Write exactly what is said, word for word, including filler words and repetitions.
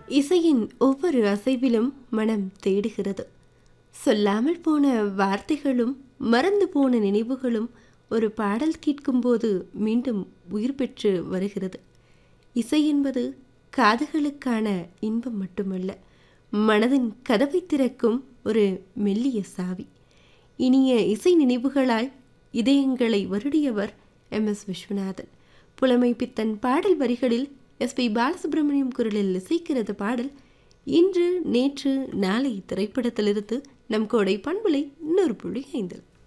இசையின் ஒவ்வொரு அசைவிலும் மனம் தேடுகிறது. சொல்லாமல் போன வார்த்தைகளும் மறந்து போன நினைவுகளும் ஒரு பாடல் கேட்கும்போது மீண்டும் உயிர் பெற்று வருகிறது. இசை என்பது காதுகளுக்கான இன்பம் மட்டுமல்ல, மனதின் கதவை திறக்கும் ஒரு மெல்லிய சாவி. இனிய இசை நினைவுகளால் இதயங்களை வருடியவர் எம் எஸ் விஸ்வநாதன். புலமை பித்தன் பாடல் வரிகளில் எஸ் பி பாலசுப்ரமணியம் குரலில் இசைக்கிறது பாடல் இன்று நேற்று நாளை திரைப்படத்திலிருந்து நம் கோடை பண்புலை நூறு புள்ளி ஐந்தில்.